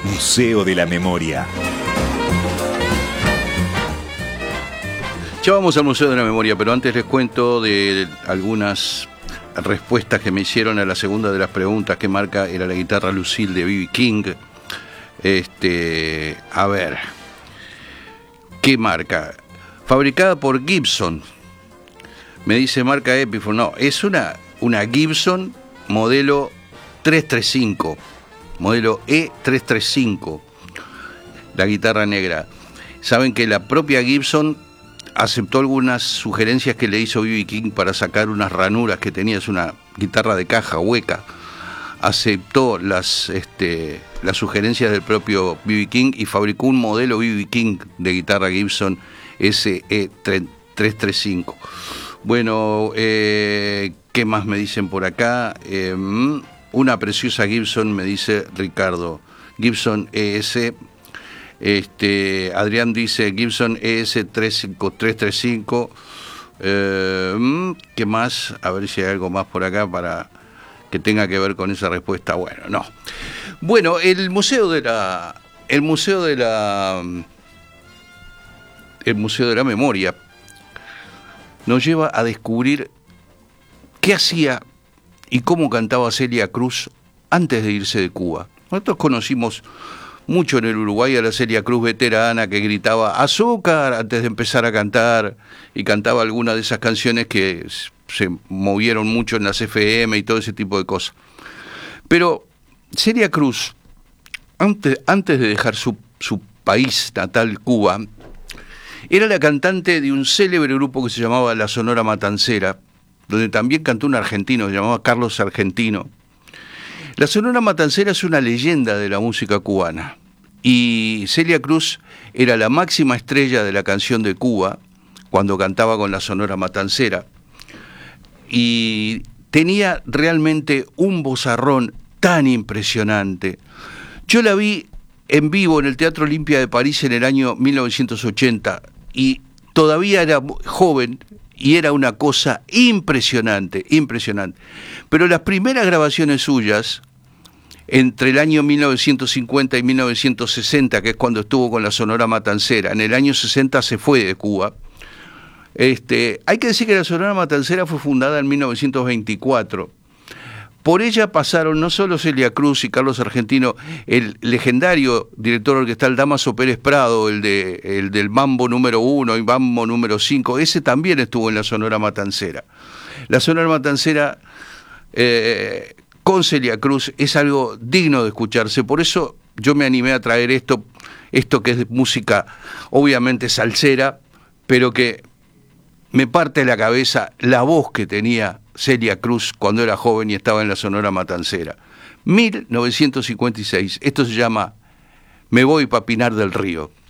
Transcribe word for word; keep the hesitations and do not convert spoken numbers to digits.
Museo de la Memoria. Ya vamos al Museo de la Memoria, pero antes les cuento de algunas respuestas que me hicieron a la segunda de las preguntas que marca era la guitarra Lucille de B B King. Este, a ver, ¿qué marca? Fabricada por Gibson. Me dice marca Epiphone. No, es una, una Gibson modelo trescientos treinta y cinco. Modelo E trescientos treinta y cinco. La guitarra negra. Saben que la propia Gibson aceptó algunas sugerencias que le hizo B B King para sacar unas ranuras que tenía. Es una guitarra de caja hueca. Aceptó las, este, las sugerencias del propio B B King y fabricó un modelo B B King de guitarra Gibson S E trescientos treinta y cinco. Bueno, eh, ¿qué más me dicen por acá? Eh, una preciosa Gibson, me dice Ricardo. Gibson E S. Este, Adrián dice Gibson E S trescientos treinta y cinco. Eh, ¿Qué más? A ver si hay algo más por acá para que tenga que ver con esa respuesta. Bueno, no. Bueno, el museo de la, el museo de la, el museo de la memoria nos lleva a descubrir qué hacía y cómo cantaba Celia Cruz antes de irse de Cuba. Nosotros conocimos mucho en el Uruguay a la Celia Cruz veterana que gritaba azúcar antes de empezar a cantar y cantaba algunas de esas canciones que se movieron mucho en las F M y todo ese tipo de cosas. Pero Celia Cruz, antes, antes de dejar su, su país natal, Cuba, era la cantante de un célebre grupo que se llamaba La Sonora Matancera, donde también cantó un argentino que se llamaba Carlos Argentino. La Sonora Matancera es una leyenda de la música cubana y Celia Cruz era la máxima estrella de la canción de Cuba cuando cantaba con la Sonora Matancera y tenía realmente un vozarrón tan impresionante. Yo la vi en vivo en el Teatro Olimpia de París en el año mil novecientos ochenta y todavía era joven y era una cosa impresionante, impresionante. Pero las primeras grabaciones suyas, entre el año mil novecientos cincuenta y mil novecientos sesenta, que es cuando estuvo con la Sonora Matancera, en el año sesenta se fue de Cuba. Este, hay que decir que la Sonora Matancera fue fundada en mil novecientos veinticuatro. Por ella pasaron no solo Celia Cruz y Carlos Argentino, el legendario director orquestal Dámaso Pérez Prado, el, de, el del Mambo número uno y Mambo número cinco, ese también estuvo en la Sonora Matancera. La Sonora Matancera eh, con Celia Cruz es algo digno de escucharse, por eso yo me animé a traer esto, esto que es música obviamente salsera, pero que me parte la cabeza la voz que tenía Celia Cruz cuando era joven y estaba en la Sonora Matancera. mil novecientos cincuenta y seis. Esto se llama Me voy pa' Pinar del Río.